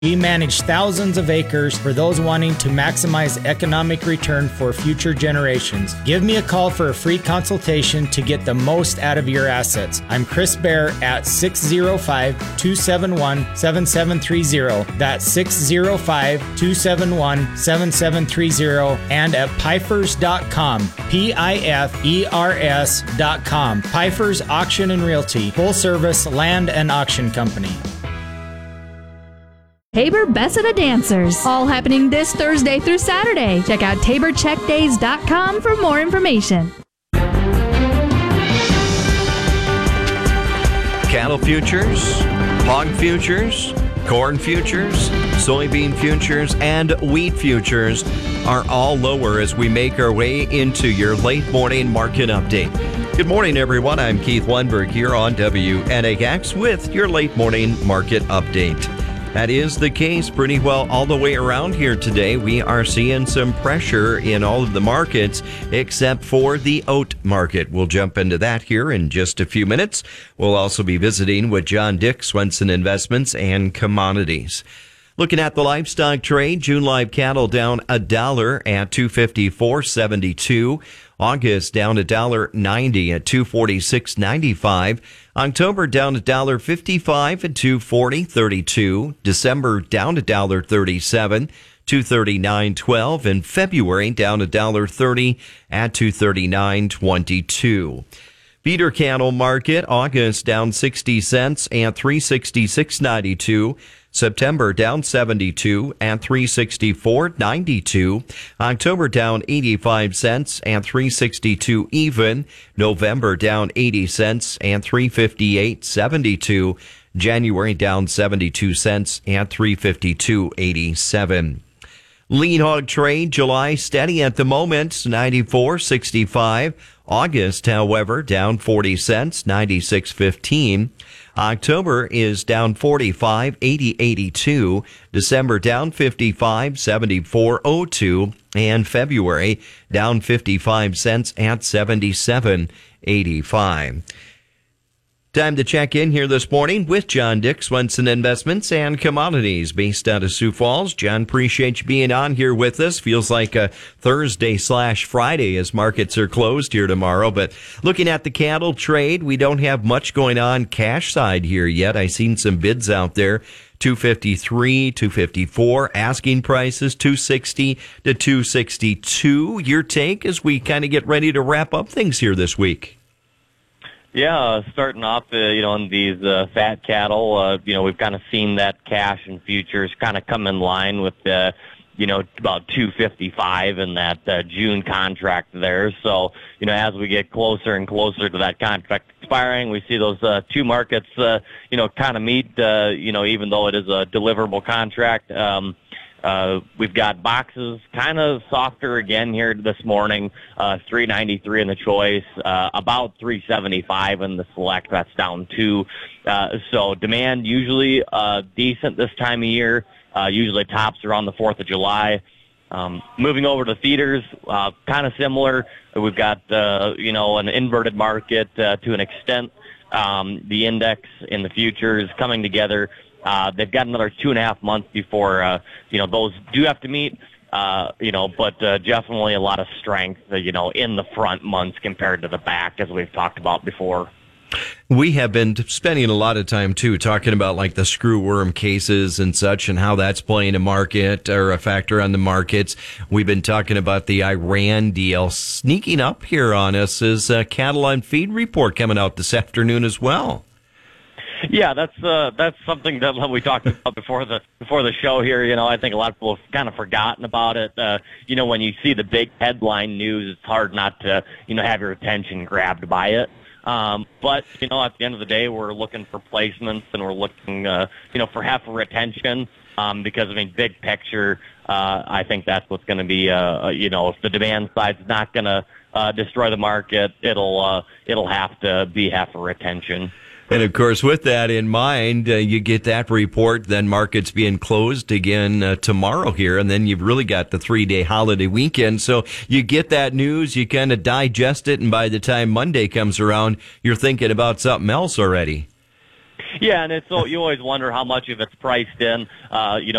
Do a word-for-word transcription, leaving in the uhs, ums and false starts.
We manage thousands of acres for those wanting to maximize economic return for future generations. Give me a call for a free consultation to get the most out of your assets. I'm Chris Bear at six oh five, two seven one, seven seven three oh. That's six oh five, two seven one, seven seven three oh and at pifers dot com. P I F E R S dot com. Pifers Auction and Realty, full service land and auction company. Tabor Best of the Dancers, all happening this Thursday through Saturday. Check out tabor check days dot com for more information. Cattle futures, hog futures, corn futures, soybean futures, and wheat futures are all lower as we make our way into your late morning market update. Good morning, everyone. I'm Keith Lundberg here on W N A X with your late morning market update. That is the case pretty well all the way around here today. We are seeing some pressure in all of the markets except for the oat market. We'll jump into that here in just a few minutes. We'll also be visiting with John Dick, Swenson Investments and Commodities. Looking at the livestock trade, June live cattle down a dollar at two fifty-four seventy-two. August down a dollar ninety at two forty-six ninety-five. October down a dollar fifty-five at two forty thirty-two. December down a dollar thirty-seven, two thirty-nine twelve, and February down a dollar thirty at two thirty-nine twenty-two. Feeder cattle market, August down sixty cents at three sixty-six ninety-two. September down seventy-two at three sixty-four ninety-two. October down eighty-five cents at three sixty-two even. November down eighty cents at three fifty-eight seventy-two. January down seventy-two cents at three fifty-two eighty-seven. Lean hog trade, July steady at the moment, ninety-four sixty-five. August, however, down forty cents, ninety-six fifteen. October is down forty-five, eighty eighty-two. December down fifty-five, seventy-four oh two. And February down fifty-five cents at seventy-seven eighty-five. Time to check in here this morning with John Dick, Swenson Investments and Commodities, based out of Sioux Falls. John, appreciate you being on here with us. Feels like a Thursday slash Friday as markets are closed here tomorrow. But looking at the cattle trade, we don't have much going on cash side here yet. I seen some bids out there. two fifty-three, two fifty-four, asking prices two sixty to two sixty-two. Your take as we kind of get ready to wrap up things here this week. Yeah, uh, starting off, uh, you know, in these uh, fat cattle, uh, you know, we've kind of seen that cash and futures kind of come in line with, uh, you know, about two fifty-five in that uh, June contract there. So, you know, as we get closer and closer to that contract expiring, we see those uh, two markets, uh, you know, kind of meet, uh, you know, even though it is a deliverable contract. Um, Uh, we've got boxes kind of softer again here this morning, uh, three ninety-three in the choice, uh, about three seventy-five in the select. That's down two. Uh, so demand usually, uh, decent this time of year, uh, usually tops around the fourth of July. Um, moving over to feeders, uh, kind of similar. We've got, uh, you know, an inverted market, uh, to an extent. Um, the index in the futures coming together. Uh, they've got another two and a half months before, uh, you know, those do have to meet, uh, you know, but uh, definitely a lot of strength, uh, you know, in the front months compared to the back, as we've talked about before. We have been spending a lot of time, too, talking about like the screwworm cases and such and how that's playing a market or a factor on the markets. We've been talking about the Iran deal sneaking up here on us as a cattle on feed report coming out this afternoon as well. Yeah, that's uh, that's something that we talked about before the before the show here. You know, I think a lot of people have kind of forgotten about it. Uh, you know, when you see the big headline news, it's hard not to, you know, have your attention grabbed by it. Um, but, you know, at the end of the day, we're looking for placements and we're looking, uh, you know, for heifer retention um, because, I mean, big picture, uh, I think that's what's going to be, uh, you know, if the demand side's not going to uh, destroy the market, it'll uh, it'll have to be heifer retention. And, of course, with that in mind, uh, you get that report, then markets being closed again uh, tomorrow here, and then you've really got the three-day holiday weekend. So you get that news, you kind of digest it, and by the time Monday comes around, you're thinking about something else already. Yeah, and it's so you always wonder how much of it's priced in. Uh, you know.